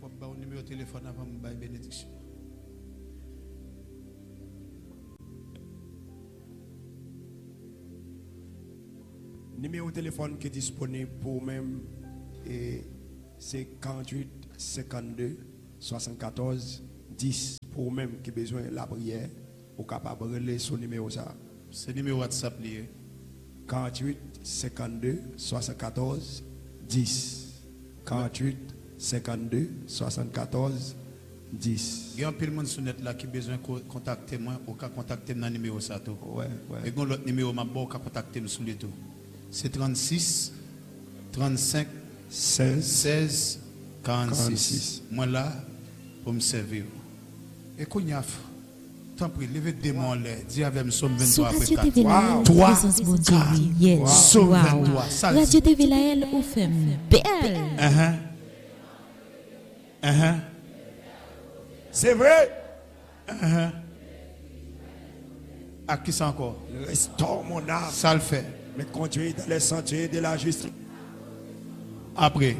pas un numéro de téléphone avant de me bénédiction. Numéro de téléphone qui est disponible pour même, c'est 48 52 74 10. Pour même qui a besoin de la prière, ou capable de relayer son numéro ça. C'est numéro WhatsApp lié. 48 52 74 10. 48 52 74 10. Il y a un peu de monde sur net là qui a besoin de contacter moi, ou qu'à contacter dans le numéro ça tout. Ouais. Et quand l'autre numéro m'a bon qu'à contacter me sous les tout. C'est 36 35 16 46. Moi là pour me servir. Et qu'on y a tant pis, levez des mots là, dis avec Somme 23 après 4. Wow. 3 Somme 23. Radio TV Lael ou femme belle. C'est vrai? À qui ça encore? Restaure mon âme. Ça le fait. Me conduire dans les sentiers de la justice. Après.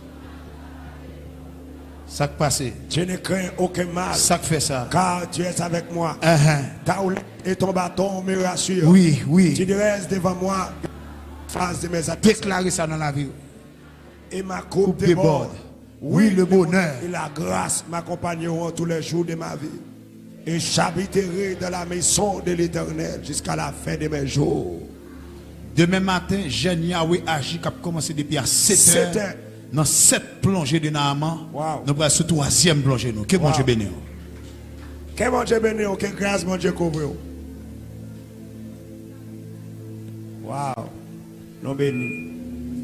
Ça qui passe. Je ne crains aucun mal. Ça qui fait ça. Car tu es avec moi. Ta houlette et ton bâton me rassurent. Oui. Tu restes devant moi. Face de mes attaques. Déclarer ça dans la vie. Et ma coupe déborde. Oui, le bonheur et la grâce m'accompagneront tous les jours de ma vie. Et j'habiterai dans la maison de l'Éternel jusqu'à la fin de mes jours. Demain matin, Jeune Yahweh agit qui a commencé depuis à 7 heures. Dans 7 plongées de Naaman. Nous allons sur 3e plongée. Que bon Dieu bénisse. Que bon Dieu bénisse. Que grâce mon Dieu couvre. Wow. Nous bénis.